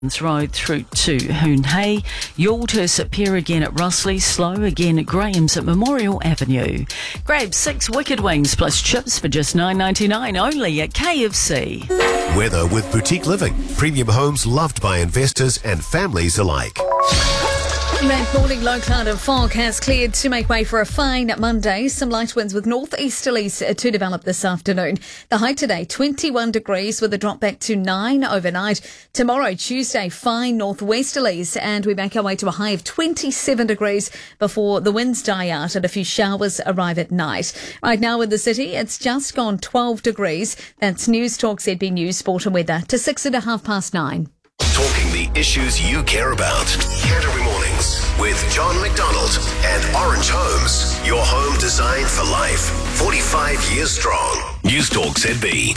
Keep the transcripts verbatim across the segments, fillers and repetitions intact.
Road through to Hoon Hay, Yaldhurst at Pier again at Russley, slow again at Graham's at Memorial Avenue. Grab six Wicked Wings plus chips for just nine ninety-nine only at K F C. Weather with Boutique Living. Premium homes loved by investors and families alike. That morning, low cloud and fog has cleared to make way for a fine Monday. Some light winds with northeasterlies to develop this afternoon. The high today, twenty-one degrees with a drop back to nine overnight. Tomorrow, Tuesday, fine northwesterlies, and we make our way to a high of twenty-seven degrees before the winds die out and a few showers arrive at night. Right now in the city, it's just gone twelve degrees. That's News Talk Z B News, Sport and Weather to six and a half past nine. Talking the issues you care about. Canterbury Mornings with John McDonald and Orange Homes. Your home designed for life. forty-five years strong. News Talk Z B.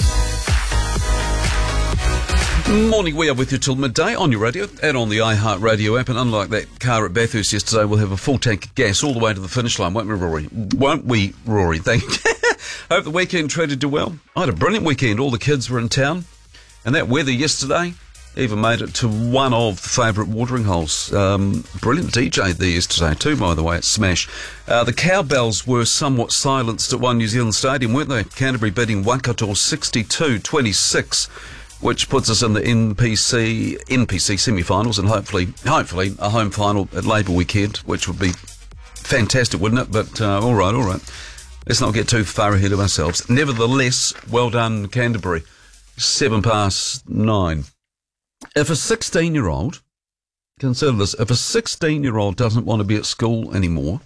Morning, we are with you till midday on your radio and on the iHeartRadio app. And unlike that car at Bathurst yesterday, we'll have a full tank of gas all the way to the finish line, won't we, Rory? Won't we, Rory? Thank you. Hope the weekend treated you well. I had a brilliant weekend. All the kids were in town. And that weather yesterday even made it to one of the favourite watering holes. Um, brilliant D J there yesterday too, by the way, at Smash. Uh, the cowbells were somewhat silenced at One New Zealand Stadium, weren't they? Canterbury beating Waikato sixty-two twenty-six, which puts us in the N P C N P C semi-finals and hopefully, hopefully a home final at Labour weekend, which would be fantastic, wouldn't it? But uh, all right, all right. Let's not get too far ahead of ourselves. Nevertheless, well done, Canterbury. Seven past nine. If a sixteen-year-old, consider this, if a sixteen-year-old doesn't want to be at school anymore,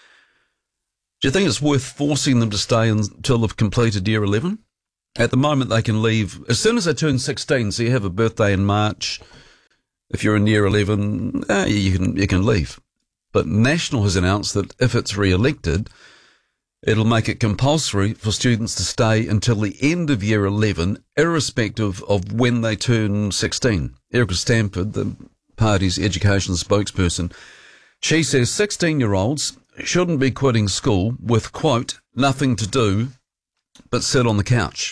do you think it's worth forcing them to stay until they've completed year eleven? At the moment, they can leave as soon as they turn sixteen, so you have a birthday in March. If you're in year eleven, eh, you can you can leave. But National has announced that if it's re-elected, it'll make it compulsory for students to stay until the end of year eleven, irrespective of when they turn sixteen. Erica Stamford, the party's education spokesperson, she says sixteen-year-olds shouldn't be quitting school with, quote, nothing to do but sit on the couch.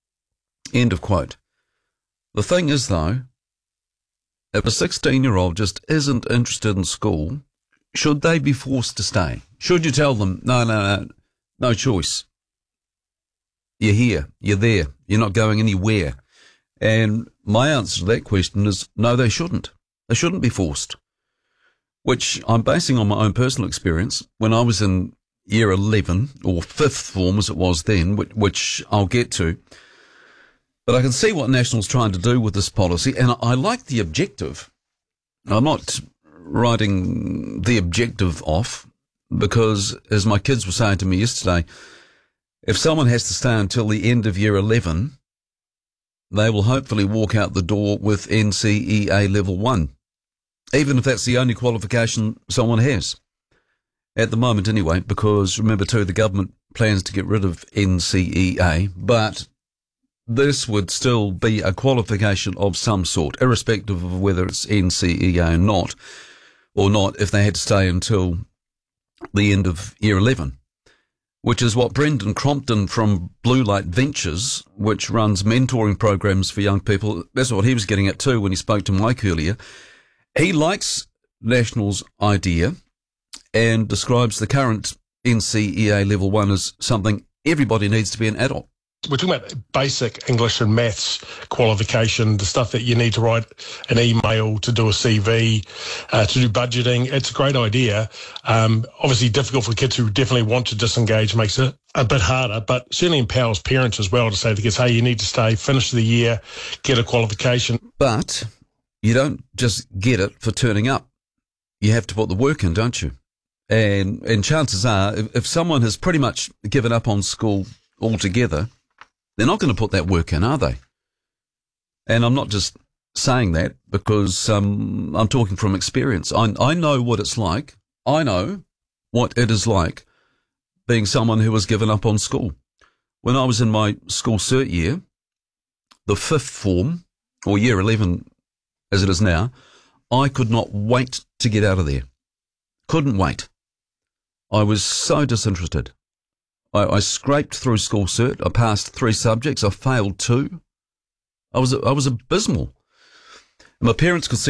End of quote. The thing is, though, if a sixteen-year-old just isn't interested in school, should they be forced to stay? Should you tell them, no, no, no, no choice. You're here. You're there. You're not going anywhere. And my answer to that question is no, they shouldn't. They shouldn't be forced, which I'm basing on my own personal experience. When I was in year eleven, or fifth form as it was then, which, which I'll get to, but I can see what National's trying to do with this policy, and I like the objective. I'm not writing the objective off, because, as my kids were saying to me yesterday, if someone has to stay until the end of year eleven, they will hopefully walk out the door with N C E A level one, even if that's the only qualification someone has. At the moment anyway, because remember too, the government plans to get rid of N C E A, but this would still be a qualification of some sort, irrespective of whether it's N C E A or not, or not, if they had to stay until the end of year eleven, which is what Brendan Crompton from Blue Light Ventures, which runs mentoring programs for young people, that's what he was getting at too when he spoke to Mike earlier. He likes National's idea and describes the current N C E A level one as something everybody needs to be an adult. We're talking about basic English and maths qualification, the stuff that you need to write an email, to do a C V, uh, to do budgeting. It's a great idea. Um, obviously difficult for kids who definitely want to disengage, makes it a bit harder, but certainly empowers parents as well to say to kids, hey, you need to stay, finish the year, get a qualification. But you don't just get it for turning up. You have to put the work in, don't you? And, and chances are, if, if someone has pretty much given up on school altogether, they're not going to put that work in, are they? And I'm not just saying that because um, I'm talking from experience. I, I know what it's like. I know what it is like being someone who has given up on school. When I was in my school cert year, the fifth form, or year eleven as it is now, I could not wait to get out of there. Couldn't wait. I was so disinterested. I, I scraped through school cert. I passed three subjects. I failed two. I was I was abysmal. My parents could see